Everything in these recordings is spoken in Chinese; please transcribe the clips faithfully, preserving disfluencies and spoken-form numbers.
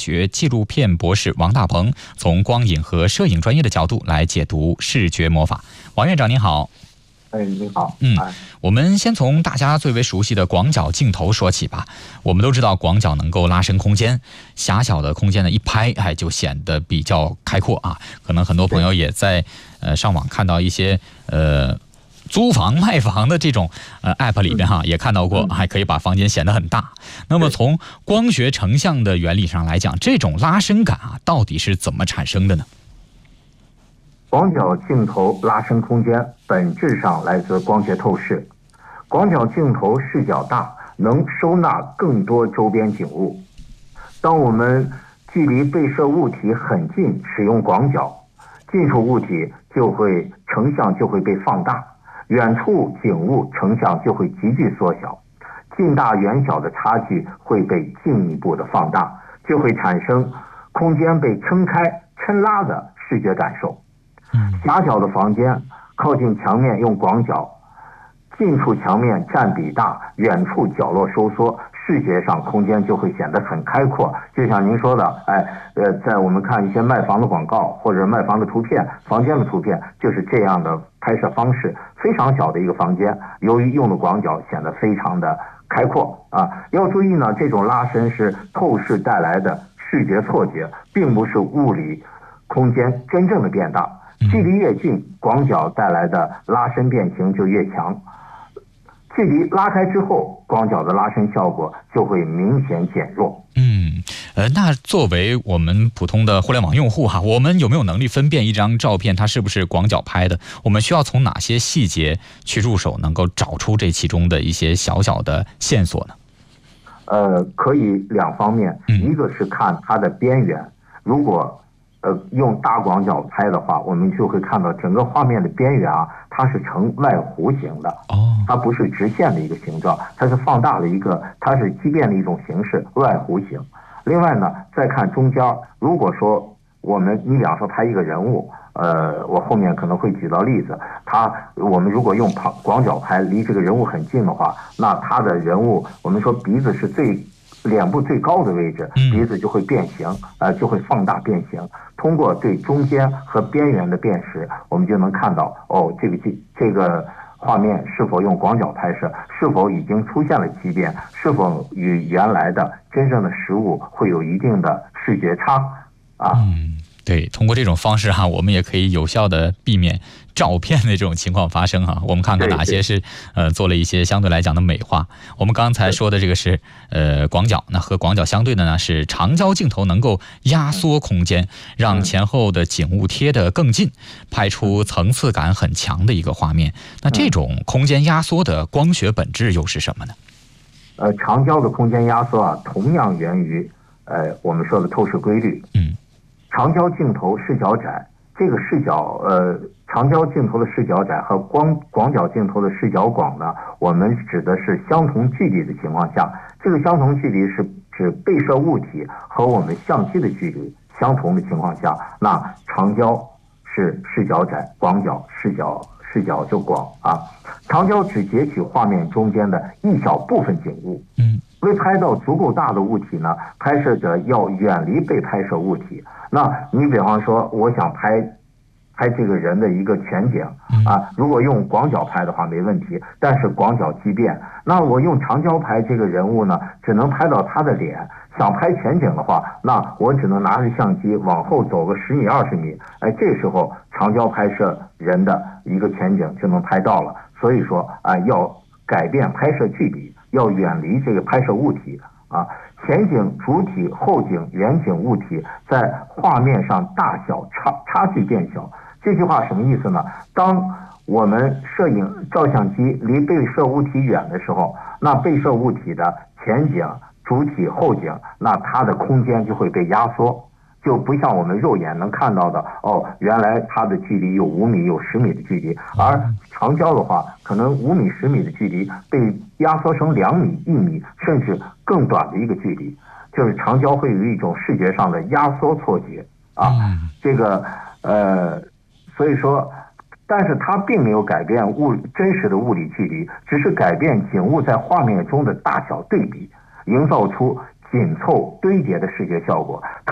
学纪录片博士王大鹏从光影和摄影专业的角度来解读视觉魔法。王院长您好。 哎，你好。 嗯，我们先从大家最为熟悉的广角镜头说起吧。我们都知道广角能够拉伸空间，狭小的空间呢一拍，哎，就显得比较开阔啊。可能很多朋友也在呃上网看到一些呃租房卖房的这种呃 app 里边哈，也看到过，还可以把房间显得很大。那么从光学成像的原理上来讲，这种拉伸感啊，到底是怎么产生的呢？ 广角镜头拉伸空间本质上来自光学透视。广角镜头视角大，能收纳更多周边景物。当我们距离被摄物体很近，使用广角，近处物体就会成像就会被放大，远处景物成像就会急剧缩小，近大远小的差距会被进一步的放大，就会产生空间被撑开、抻拉的视觉感受。狭小的房间靠近墙面用广角，近处墙面占比大，远处角落收缩，视觉上空间就会显得很开阔。就像您说的，哎，呃，在我们看一些卖房的广告或者卖房的图片，房间的图片就是这样的拍摄方式。非常小的一个房间，由于用了广角，显得非常的开阔啊。要注意呢，这种拉伸是透视带来的视觉错觉，并不是物理空间真正的变大。距离越近，广角带来的拉伸变形就越强。距离拉开之后，广角的拉伸效果就会明显减弱。 嗯，呃，那作为我们普通的互联网用户哈，我们有没有能力分辨一张照片它是不是广角拍的？我们需要从哪些细节去入手，能够找出这其中的一些小小的线索呢？ 呃，可以两方面，一个是看它的边缘，如果呃，用大广角拍的话，我们就会看到整个画面的边缘啊，它是呈外弧形的，它不是直线的一个形状，它是放大的一个，它是畸变的一种形式，外弧形。另外呢，再看中间，如果说我们，你比方说拍一个人物，呃，我后面可能会举到例子，他我们如果用广角拍，离这个人物很近的话，那他的人物，我们说鼻子是最脸部最高的位置，鼻子就会变形，呃，就会放大变形。通过对中间和边缘的辨识，我们就能看到，哦，这个这个画面是否用广角拍摄，是否已经出现了畸变，是否与原来的真正的实物会有一定的视觉差啊。 嗯，对，通过这种方式哈，我们也可以有效的避免照片的这种情况发生哈。我们看看哪些是呃做了一些相对来讲的美化。我们刚才说的这个是呃广角，那和广角相对的呢是长焦镜头，能够压缩空间，让前后的景物贴得更近，拍出层次感很强的一个画面。那这种空间压缩的光学本质又是什么呢？ 呃，长焦的空间压缩啊，同样源于呃我们说的透视规律。嗯，长焦镜头视角窄。这个视角，呃，长焦镜头的视角窄和光广角镜头的视角广呢，我们指的是相同距离的情况下，这个相同距离是指被摄物体和我们相机的距离相同的情况下，那长焦是视角窄，广角视角视角就广啊。长焦只截取画面中间的一小部分景物，嗯，为拍到足够大的物体呢，拍摄者要远离被拍摄物体。那你比方说，我想拍拍这个人的一个全景啊，如果用广角拍的话没问题，但是广角畸变，那我用长焦拍这个人物呢，只能拍到他的脸。想拍全景的话，那我只能拿着相机往后走个十米二十米，哎，这时候长焦拍摄人的一个全景就能拍到了。所以说啊，要改变拍摄距离，要远离这个拍摄物体啊。前景、主体、后景、远景物体在画面上大小差差距变小。这句话什么意思呢？当我们摄影照相机离被摄物体远的时候，那被摄物体的前景、主体、后景，那它的空间就会被压缩，就不像我们肉眼能看到的，哦，原来它的距离有五米、有十米的距离，而长焦的话，可能五米、十米的距离被压缩成两米、一米，甚至更短的一个距离，就是长焦会有一种视觉上的压缩错觉啊，这个呃，所以说。但是它并没有改变物真实的物理距离，只是改变景物在画面中的大小对比，营造出紧凑堆叠的视觉效果。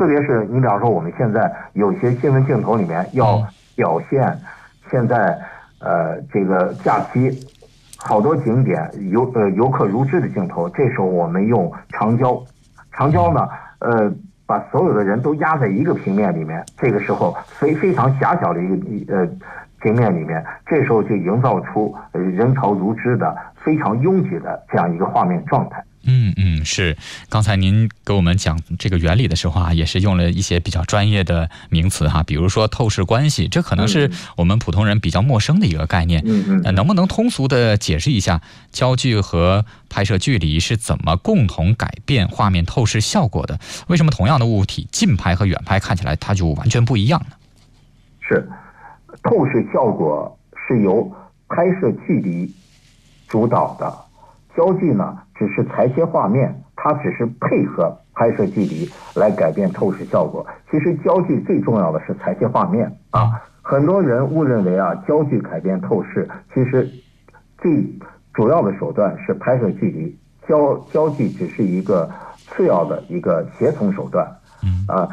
特别是你比方说我们现在有些新闻镜头里面要表现现在呃这个假期好多景点游呃游客如织的镜头，这时候我们用长焦，长焦呢呃把所有的人都压在一个平面里面，这个时候非非常狭小的一个呃平面里面，这时候就营造出呃人潮如织的非常拥挤的这样一个画面状态。 嗯嗯，是。刚才您给我们讲这个原理的时候啊，也是用了一些比较专业的名词哈，比如说透视关系，这可能是我们普通人比较陌生的一个概念。 嗯嗯， 呃，能不能通俗的解释一下焦距和拍摄距离是怎么共同改变画面透视效果的？为什么同样的物体近拍和远拍看起来它就完全不一样呢？ 是，透视效果是由拍摄距离主导的。焦距呢，只是裁切画面，它只是配合拍摄距离来改变透视效果。其实焦距最重要的是裁切画面啊。很多人误认为啊，焦距改变透视，其实最主要的手段是拍摄距离，焦焦距只是一个次要的一个协同手段啊。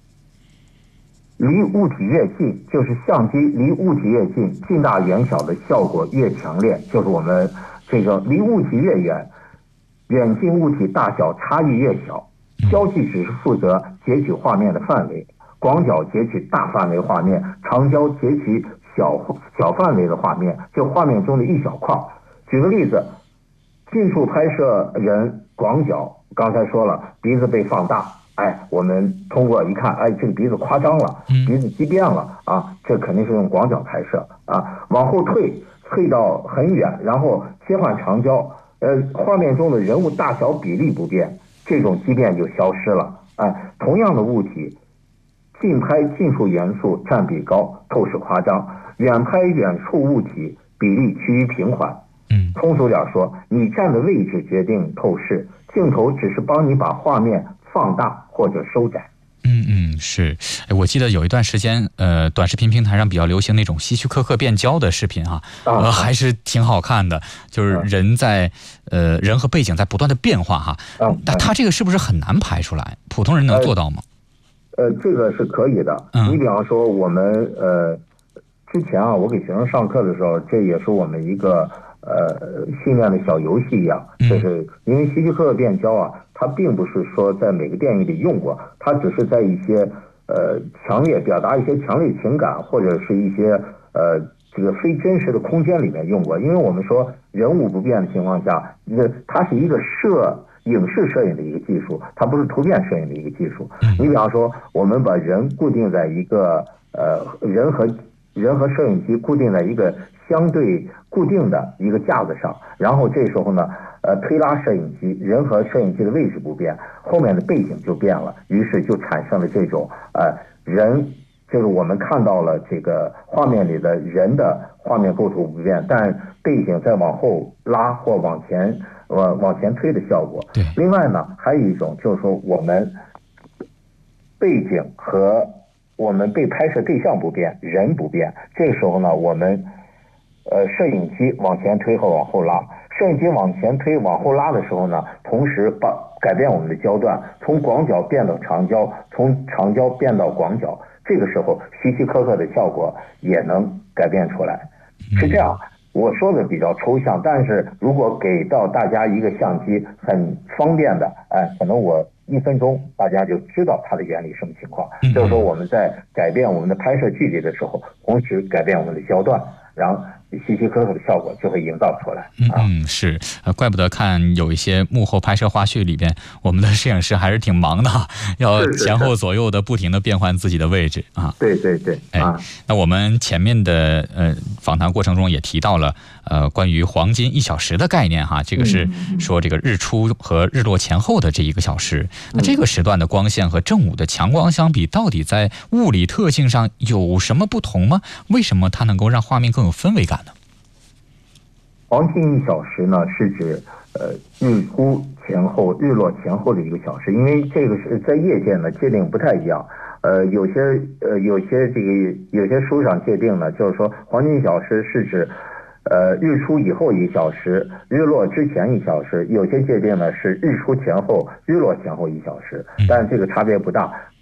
离物体越近，就是相机离物体越近，近大远小的效果越强烈，就是我们这个离物体越远，远近物体大小差异越小。焦距只是负责截取画面的范围，广角截取大范围画面，长焦截取小小范围的画面，就画面中的一小块。举个例子，近处拍摄人广角，刚才说了鼻子被放大，哎，我们通过一看，哎，这个鼻子夸张了，鼻子畸变了啊，这肯定是用广角拍摄啊。往后退，退到很远，然后切换长焦，呃，画面中的人物大小比例不变，这种畸变就消失了。哎，同样的物体，近拍近处元素占比高，透视夸张；远拍远处物体比例趋于平缓。 嗯， 通俗点说，你站的位置决定透视，镜头只是帮你把画面放大或者收窄。 嗯嗯，是。我记得有一段时间，呃，短视频平台上比较流行那种希区柯克变焦的视频啊，呃，还是挺好看的。就是人在呃人和背景在不断的变化哈。那他这个是不是很难拍出来？普通人能做到吗？ 呃，这个是可以的。 嗯， 你比方说我们呃之前啊，我给学生上课的时候，这也是我们一个呃训练的小游戏一样，就是因为希区柯克变焦啊，它并不是说在每个电影里用过，它只是在一些呃强烈表达一些强烈情感或者是一些呃这个非真实的空间里面用过。因为我们说人物不变的情况下，这它是一个摄影视摄影的一个技术，它不是图片摄影的一个技术。你比方说，我们把人固定在一个呃人和人和摄影机固定在一个相对固定的一个架子上，然后这时候呢，呃，推拉摄影机，人和摄影机的位置不变，后面的背景就变了，于是就产生了这种呃人，就是我们看到了这个画面里的人的画面构图不变，但背景在往后拉或往前往往前推的效果。 对。 另外呢，还有一种就是说我们背景和我们被拍摄对象不变，人不变，这个时候呢，我们呃摄影机往前推和往后拉，摄影机往前推往后拉的时候呢，同时把改变我们的焦段，从广角变到长焦，从长焦变到广角，这个时候希区柯克的效果也能改变出来。是这样，我说的比较抽象，但是如果给到大家一个相机很方便的，哎，可能我一分钟大家就知道它的原理什么情况。就是说我们在改变我们的拍摄距离的时候，同时改变我们的焦段，然后希区柯克的效果就会营造出来。啊、 嗯，是，呃，怪不得看有一些幕后拍摄花絮里边，我们的摄影师还是挺忙的，要前后左右的不停的变换自己的位置啊。 对对对， 哎，那我们前面的呃访谈过程中也提到了呃关于黄金一小时的概念哈，这个是说这个日出和日落前后的这一个小时。那这个时段的光线和正午的强光相比，到底在物理特性上有什么不同吗？为什么它能够让画面更有氛围感呢？ 黄金一小时呢，是指呃日出前后、日落前后的一个小时，因为这个是在业界呢界定不太一样。呃，有些呃有些这个有些书上界定呢，就是说黄金一小时是指呃日出以后一小时，日落之前一小时；有些界定呢是日出前后、日落前后一小时，但这个差别不大。